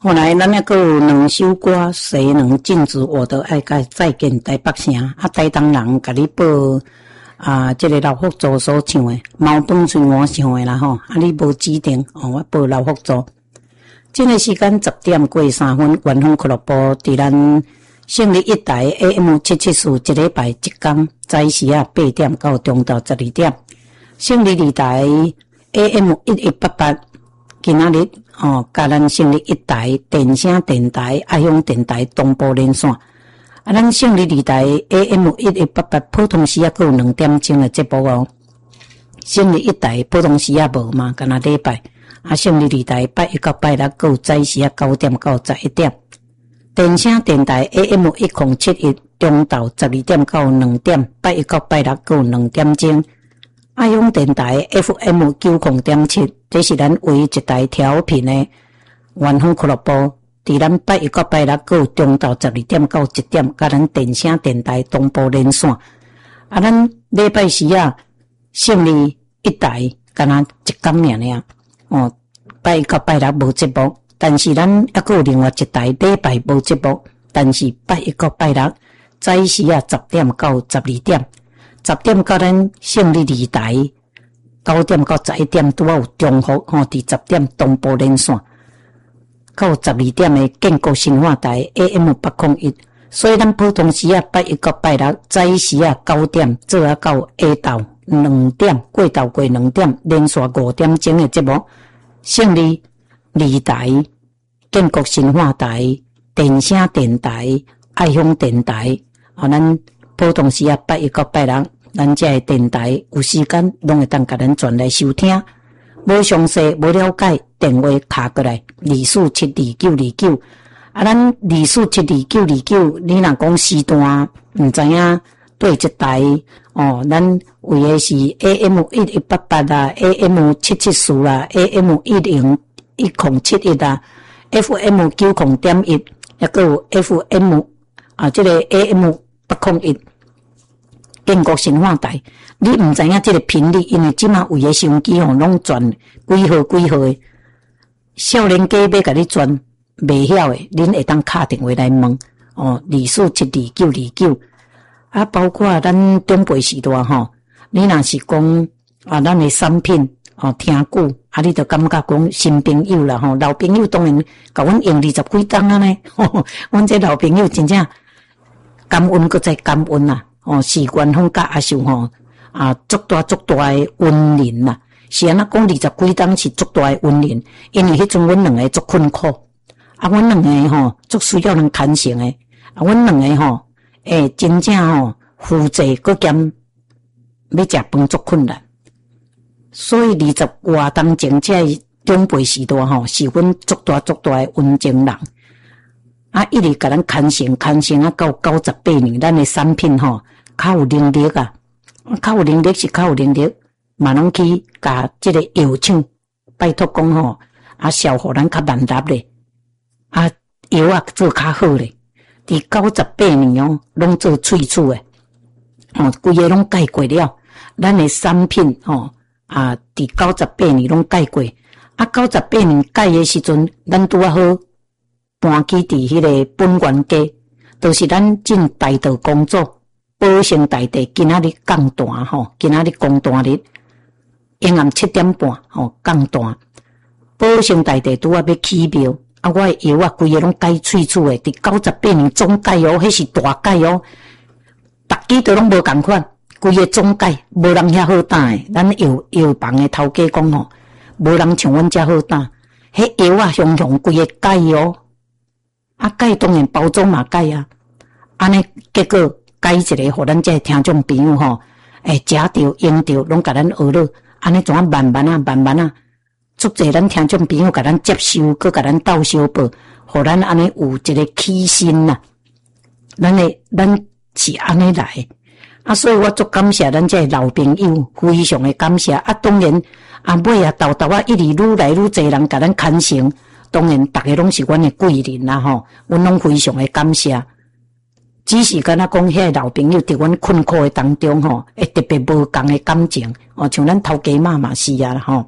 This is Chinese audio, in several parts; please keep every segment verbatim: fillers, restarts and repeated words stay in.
后来咱还阁有两首歌，谁能禁止我的爱？甲再见台北城，啊，台东人甲你报啊，这个老福州所唱的，毛本是我唱的啦吼，啊，你无指定哦，我报老福州。这个时间十点过三分，元丰俱乐部伫咱胜利一台 A M 七七四，一礼拜一天，早时啊八点到中昼十二点，胜利二台 A M 一一八八，今仔日哦，甲咱胜利一台电声电台、爱乡电台同步连线。啊，咱胜利二台 A M 一一八八普通时啊，阁有两点钟的节目哦。胜利一台普通时啊无嘛，干那礼拜。啊，胜利二台拜一到拜六，阁有早时啊九点到十一點。电声电台 A M 一零七一中昼十二點到兩點，拜一到拜六閣有兩點鐘。愛鄉電台 F M 九零點七，這是咱唯一一台調頻的元豐俱樂部。佇咱拜一到拜六閣有中晝十二點到一點，甲咱電聲電台同步連線。啊，咱禮拜時啊，勝利一台敢若一天爾爾。哦，拜一到拜六無節目，但是咱還閣有另外一台禮拜無節目，但是拜一到拜六早時啊十點到十二點，十點到咱勝利二台，九點到十一點拄好有中福吼，佇十點同步連線，到十二點的建國新化台 A M 八零一，所以咱普通時啊拜一到拜六早時啊九點做啊到下晝兩點，過晝過兩點，連續五點鐘的節目。勝利二台、建國新化台、電聲電台、愛鄉電台，啊，咱普通時啊拜一到拜六，咱這個電台有時間攏會當甲咱轉來收聽。無詳細無了解，電話卡過來二四七二九二九，啊，咱二四七二九二九，你若講時段毋知影對一台哦，咱為的是 A M 一一八八啦 ，A M 七七四啦 ，A M 一零一零七一啦 ，F M 九零點一，還閣有 F M 啊，這個 A M 八零一，建國新化台，你毋知影這個頻率，因為即馬為的收音機吼，攏轉幾號幾號的，少年家要甲你轉袂曉的，恁會當敲電話來問哦，二四七二九二九。啊，包括咱中輩時代吼，你若是講啊，咱的產品哦，聽久啊，你就感覺講新朋友啦吼，老朋友當然甲阮用二十幾檔啊呢，阮這老朋友真正感恩閣再感恩啦，哦，是元豐甲阿秀吼啊，足大足大的恩人啦，是安那講二十幾檔是足大的恩人，因為迄陣阮兩個足困苦，啊，阮兩個吼足需要人牽成的，啊，阮兩個吼。誒，真正吼，負債佮兼要食飯足困難，所以二十外當前這長輩時代吼，是阮足大足大誒溫情人，啊，一直甲咱牽成牽成啊，到九十八年，咱誒產品吼，較有能力啊，較有能力是較有能力，嘛攏去甲即個藥廠拜託講吼，啊，銷互咱較萬達咧，啊，藥啊做較好咧。佇九十八年哦，攏做喙齒誒，哦，規個攏改過了。咱誒產品哦，啊，佇九十八年攏改過。啊，九十八年改誒時陣，咱拄啊好搬去佇迄個本源街，都是咱進大道工作，寶盛大地今仔日降單吼，今仔日公單日，陰暗七點半吼降單，寶盛大地拄啊要起廟。啊，我誒藥啊，規個攏改喙齒誒，佇九十八年總改哦，迄是大改哦，逐支都攏無共款，規個總改，無人遐好打誒。咱藥藥房誒頭家講吼，無人像阮遮好打，迄藥啊，雄雄規個改哦，啊改當然包裝嘛改啊，安尼結果改一個，互咱遮聽眾朋友吼，誒食着用着，攏甲咱學了，安尼怎啊慢慢啊，慢慢啊。足濟咱聽眾朋友甲咱接受，佮甲咱鬥相報，互咱安尼有一個起心啦。咱誒，咱是安尼來，啊，所以我足感謝咱這老朋友，非常誒感謝。啊，當然啊尾啊，豆豆啊，一直愈來愈濟人甲咱牽成，當然逐個攏是阮誒貴人啦吼，阮攏非常誒感謝。只是敢若講遐老朋友佇阮困苦誒當中吼，會特別無共誒感情，哦，像咱頭家媽嘛是啊吼。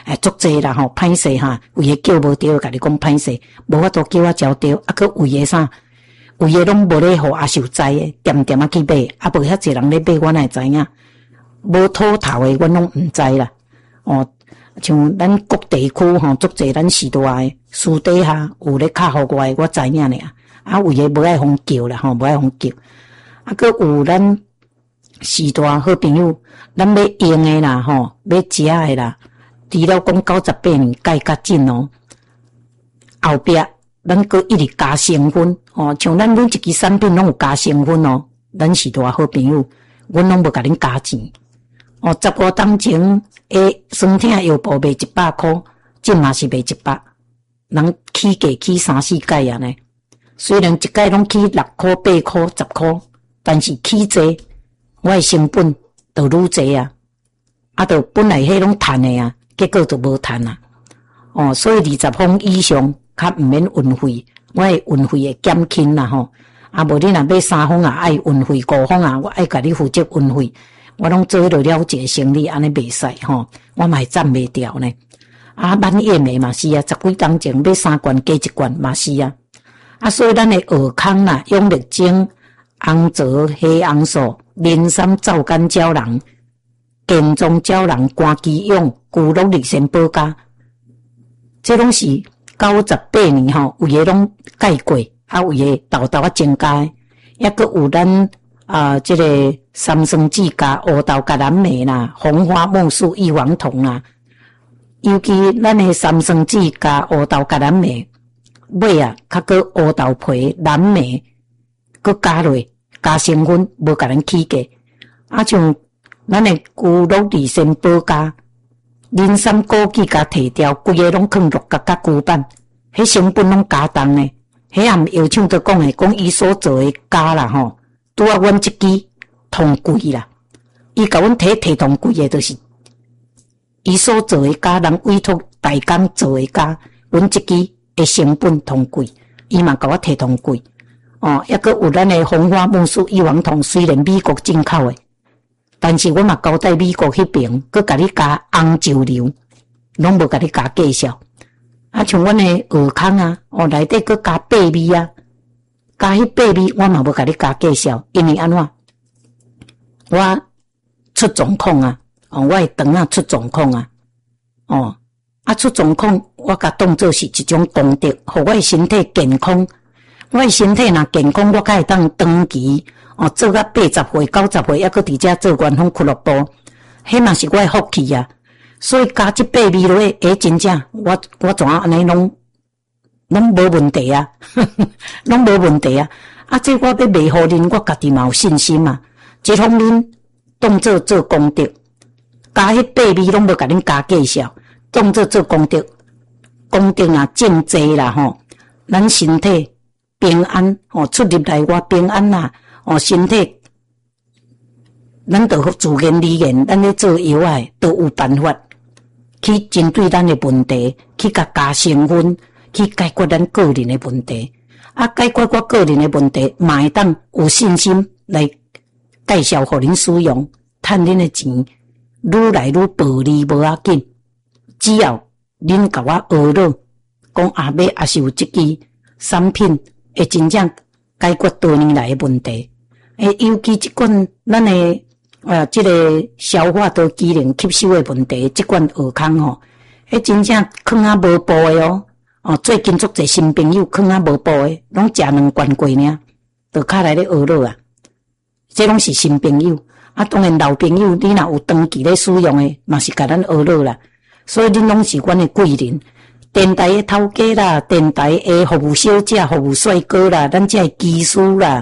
哎，足济啦吼，歹势哈，有诶叫无着，甲你讲歹势，无法度叫我招着，啊，佮有诶啥，有诶拢无咧互阿秀知诶，点点啊去买，啊，无遐济人咧买，我哪会知影？无土头诶，阮拢毋知啦。哦，像咱各地区吼，足济咱时代诶，私底下有咧敲互我诶，我知影尔。啊，有诶无爱互叫啦吼，无爱互叫。啊，佮有咱时代好朋友，咱要用诶啦吼，要食诶啦。除了讲九十八年改较紧哦，后壁咱阁一直加成分哦，像咱每一支产品拢有加成分哦，咱是大好朋友，阮拢无甲恁加钱哦。十五当前诶，酸痛药布卖一百箍，即嘛是卖一百，人起价起三四届啊呢。虽然一届拢起六箍、八箍、十箍，但是起济，我诶成本就愈济啊，啊，就本来迄拢赚诶啊。结果就无赚啦，哦，所以二十方以上较毋免运费，我诶运费会减轻啦吼。啊，无你若买三方啊，爱运费五方啊，我爱甲你负责运费，我拢做得了一个生意，安尼袂使吼，我嘛会赚袂掉呢。啊，满月眉嘛是啊，十几当前买三罐加一罐嘛是啊。啊，所以咱诶尔康啦、永力精、红枣、黑红素、磷酸皂苷胶囊。健壮胶囊、肝肌用、骨碌力先保加，这拢是九十八年吼，有诶拢改过，啊有诶豆豆啊增加，抑阁有咱啊、呃、这个三酸酯加乌豆橄榄酶啦、红花木素异黄酮啦，尤其咱诶三酸酯加乌豆橄榄酶，尾啊，较搁乌豆皮、蓝莓，搁加落加成分，无甲咱起价，啊像。咱诶骨碌力先保加，磷酸枸杞加提掉，规个拢放六角甲骨板，迄成本拢加重呢。迄暗药厂都讲诶，讲伊所做诶加啦吼，拄啊阮一支通贵啦。伊甲阮摕摕通贵诶，就是伊所做诶加，人委托代工做诶加，阮一支诶成本通贵，伊嘛甲我摕通贵。哦，抑阁有咱诶红花木素异黄酮，虽然美国进口诶。但是我嘛交代美国迄边，佮甲你加红酒流，拢无甲你加介绍。啊，像阮诶尔康啊，哦内底佮加八味啊，加迄八味我嘛无甲你加介绍，因为安怎？我出状况啊，哦，我诶肠啊出状况啊，哦，啊出状况，我甲当做是一种功德，互我诶身体健康。我诶身体若健康，我才会当长期。哦，做到八十岁、九十岁，抑搁伫遮做员方俱乐部，迄嘛是我诶福气啊！所以加即八味落去，诶，真正我我怎啊安尼拢拢无问题啊，拢无问题啊！啊，这我要卖互恁，我家己嘛有信心啊！这方面当做做功德，加迄八味拢无甲恁加介绍，当做做功德，功德啊，正济啦吼，咱身体平安哦，出入来我平安啦。哦，身体，咱就自言自言，咱咧做药啊，都有办法去针对咱的问题，去甲加成分，去解决咱个人的问题。啊，解决我个人的问题，嘛会当有信心来介绍互恁使用，趁恁的钱愈来愈暴利无要紧，只要恁甲我学了，讲后尾也是有即支产品会真正解决多年来的问题。诶，尤其即款咱诶，呃，即、这个消化道机能吸收诶问题，即款尔康吼，迄真正囥啊无补诶哦，哦，最近足侪新朋友囥啊无补诶，拢食两罐过尔，就卡来咧学了啊。这拢是新朋友，啊，当然老朋友你若有长期咧使用诶，嘛是甲咱学了啦。所以恁拢是阮诶贵人，电台诶头家啦，电台诶服务小姐、服务帅哥啦，咱遮诶技师啦。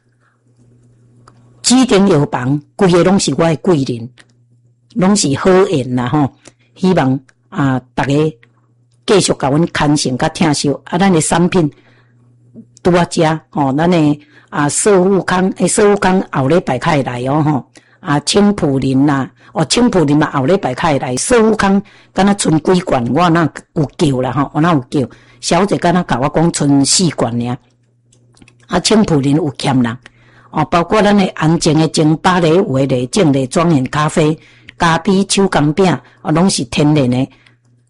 指定药房，规个拢是我的贵人，拢是好缘啦吼。希望啊，大家继续甲阮牵成甲疼惜啊，咱的产品拄啊遮吼，咱的啊寿富康，诶，寿富康后礼拜开来哦吼，啊青浦林啦，哦青浦林嘛后礼拜开来，寿富康敢若剩几罐，我哪有叫啦吼，我哪有叫，小姐敢若甲我讲剩四罐尔，啊青浦林有欠人。哦，包括咱的安静的精巴黎有的丽静的庄园咖啡、咖啡手工饼，哦，拢是天然的。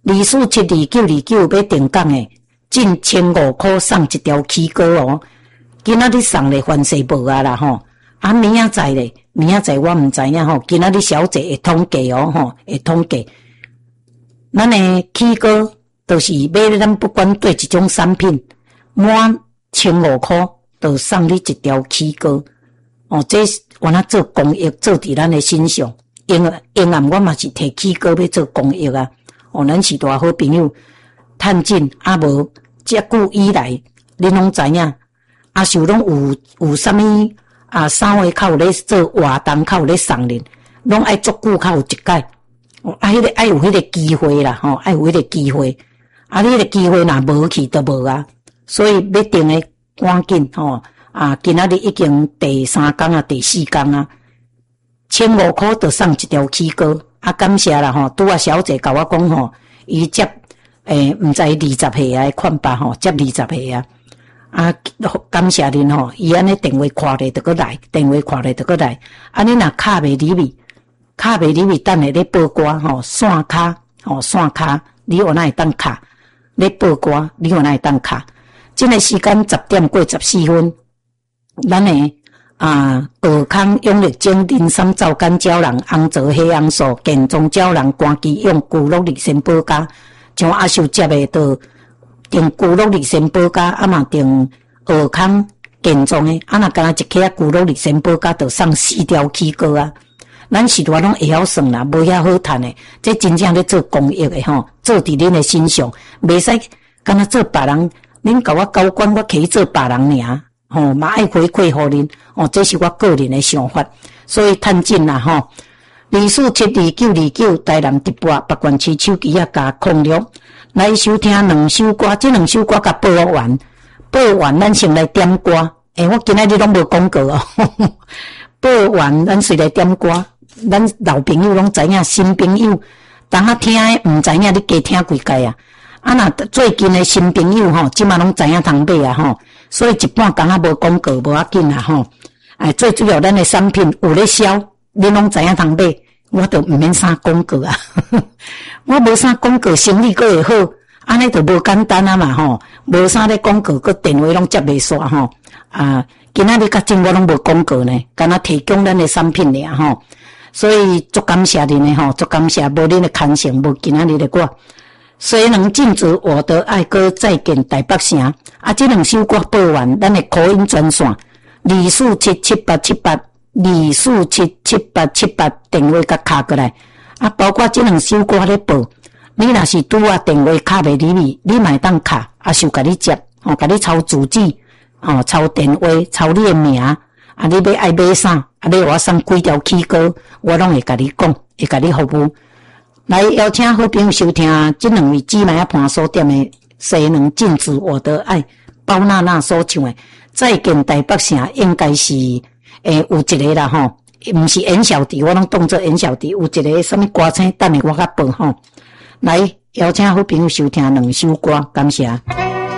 二四七二九二九要定岗诶，进千五块送一条旗歌哦。今仔日送咧凡是无啊啦吼，啊明仔载咧，明仔载我毋知影吼，今仔日小姐会统计哦吼，会统计。咱诶旗歌就是买咱不管对一种产品，满千五块就送你一条旗歌。哦，这我那做公益做伫咱诶身上，因因暗我嘛是摕旗歌要做公益啊。哦，咱是大好朋友，趁钱啊无遮久以来，恁拢知影。啊，是拢有有啥物啊？三位较有咧做活动，较有咧送人，拢爱足久较有一届。哦，啊，迄、那个爱有迄个机会啦，吼，爱有迄个机会。啊，你迄个机会若无去都无啊。所以要定诶赶紧吼啊！今仔日已经第三天啊，第四天啊，千五块就送一条旗歌。啊，感谢啦吼！拄啊，小姐甲我讲吼，伊接诶，毋知二十岁啊款吧吼，接二十岁啊。啊，感谢恁吼，伊安尼电话看咧，就搁来；电话看咧，就搁来。啊，你若卡袂入去，卡袂入去，等下咧报歌吼，线卡吼，线卡，你有哪会当卡？咧报歌，你有哪会当卡？这个时间十点过十四分，咱诶啊，尔康永力精磷酸皂苷胶囊红枣黑红素健壮胶囊关机用骨碌力先保加，像阿秀接诶都。定骨碌力先保加，啊嘛定尔康健壮诶，啊若干若一克骨碌力先保加，就送四条旗歌啊！咱是多拢会晓算啦，无遐好趁诶，这真正咧做公益诶吼，做伫恁诶身上，袂使干那做别人，恁甲我交管，我可以做别人尔，吼嘛爱回馈互恁，哦，这是我个人诶想法，所以趁紧啦吼。二四七二九二九台南直播北关市手机啊加空录来收听两首歌，这两首歌甲播完，播完咱先来点歌。诶、欸，我今仔日拢无广告哦，播完咱先来点歌。咱老朋友拢知影，新朋友当下听诶毋知影，你加听几届啊？啊，若最近诶新朋友吼，即马拢知影通买啊吼，所以一半刚啊无广告无要紧啊吼。哎，最主要咱诶产品有咧销。你拢知影通买，我都毋免啥广告啊！我无啥广告，生意阁会好，安尼就无简单啊嘛吼！无啥咧广告，阁电话拢接袂煞吼。啊，今仔日甲正我拢无广告呢，干那提供咱诶产品尔吼。所以足感谢恁诶吼，足感谢，无恁诶牵绳，无今仔日诶歌。谁能禁止我的爱歌再见台北城？啊，这两首歌播完，咱诶口音专线二四七七八七八。二四七七八七八电话甲卡过来，啊，包括这两首歌咧报，你若是拄啊电话卡袂入去，你嘛会当卡，啊，就甲你接，吼，甲你抄主旨，吼，抄电话，抄你诶名，啊，你要爱买啥，啊，你我送几条旗歌，我拢会甲你讲，会甲你服务。来邀请好朋友收听这两位姊妹啊盘所点诶，谁能禁止我的爱？包娜娜所唱诶，再见台北城，应该是。诶，有一个啦吼，毋是演小弟，我拢当做演小弟。有一个什么歌星，等下我甲报吼。来邀请好朋友收听两首歌，感谢。